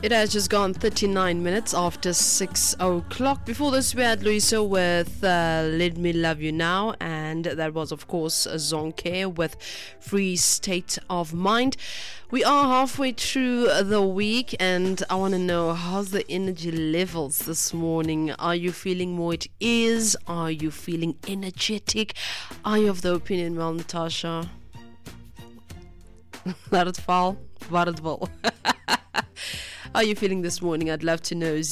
It has just gone 39 minutes after 6 o'clock. Before this, we had Luisa with Let Me Love You Now, and that was, of course, Zonke with Free State of Mind. We are halfway through the week, and I want to know, how's the energy levels this morning? Are you feeling more at ease? Are you feeling energetic? Are you of the opinion, well, Natasha? Laat het val, waar het wil. How are you feeling this morning? I'd love to know.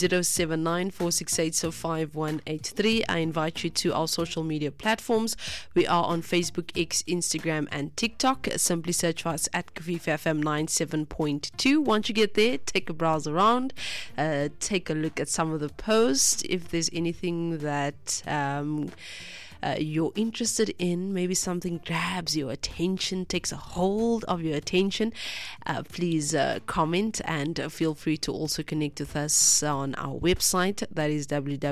079-468-5183. I invite you to our social media platforms. We are on Facebook, X, Instagram, and TikTok. Simply search for us at Kofifi FM 97.2. Once you get there, take a browse around. Take a look at some of the posts. If there's anything that you're interested in, maybe something grabs your attention, takes a hold of your attention, please comment, and feel free to also connect with us on our website. That is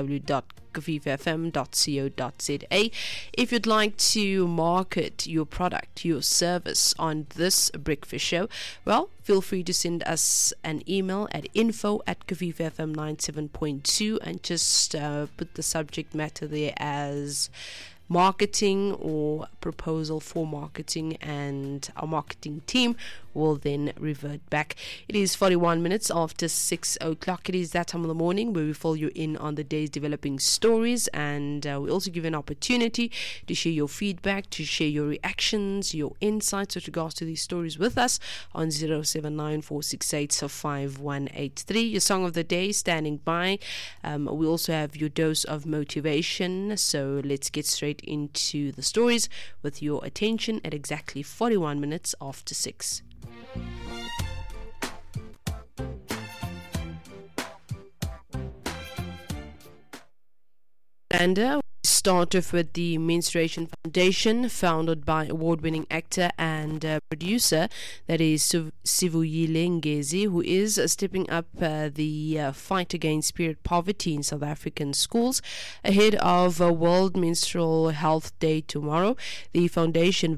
www.kofifm.co.za. If you'd like to market your product, your service on this breakfast show, well, feel free to send us an email at info@kofifm97.2 and just put the subject matter there as marketing or proposal for marketing, and our marketing team will then revert back. It is 41 minutes after 6 o'clock. It is that time of the morning where we fill you in on the day's developing stories, and we also give you an opportunity to share your feedback, to share your reactions, your insights with regards to these stories with us on 079-468-5183. Your song of the day standing by. We also have your dose of motivation. So let's get straight into the stories with your attention at exactly 41 minutes after 6. And we start off with the Menstruation Foundation, founded by award-winning actor and producer, that is Sivuyile Ngezi, who is stepping up the fight against period poverty in South African schools. Ahead of World Menstrual Health Day tomorrow, the foundation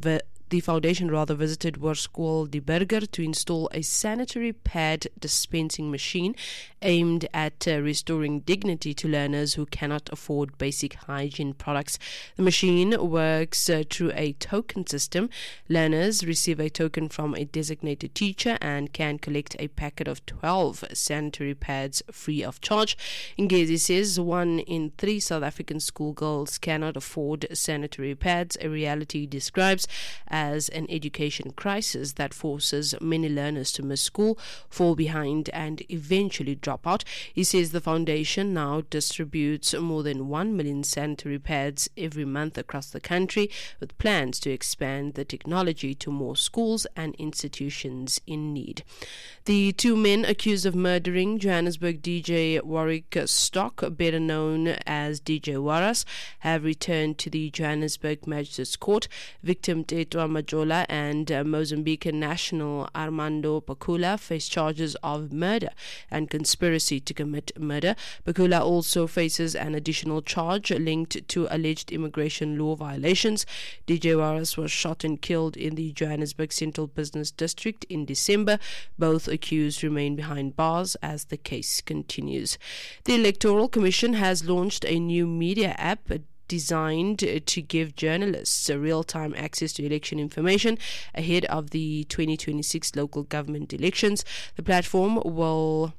visited Hoërskool Die Burger to install a sanitary pad dispensing machine aimed at restoring dignity to learners who cannot afford basic hygiene products. The machine works through a token system. Learners receive a token from a designated teacher and can collect a packet of 12 sanitary pads free of charge. Ngezi says 1 in 3 South African schoolgirls cannot afford sanitary pads, a reality he describes as an education crisis that forces many learners to miss school, fall behind, and eventually drop out. He says the foundation now distributes more than 1 million sanitary pads every month across the country, with plans to expand the technology to more schools and institutions in need. The 2 men accused of murdering Johannesburg DJ Warwick Stock, better known as DJ Waras, have returned to the Johannesburg Magistrates Court. Victim Tetwa Majola and Mozambican national Armando Pakula face charges of murder and conspiracy to commit murder. Pakula also faces an additional charge linked to alleged immigration law violations. DJ Waras was shot and killed in the Johannesburg Central Business District in December. Both accused remain behind bars as the case continues. The Electoral Commission has launched a new media app designed to give journalists real-time access to election information ahead of the 2026 local government elections. The platform will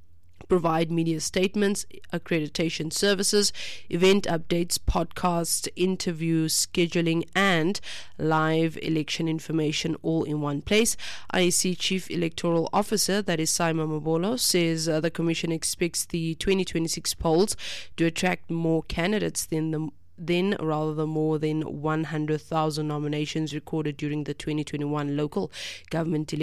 provide media statements, accreditation services, event updates, podcasts, interviews, scheduling, and live election information all in one place. IEC Chief Electoral Officer, that is Simon Mabolo, says the Commission expects the 2026 polls to attract more candidates than more than 100,000 nominations recorded during the 2021 local government elections.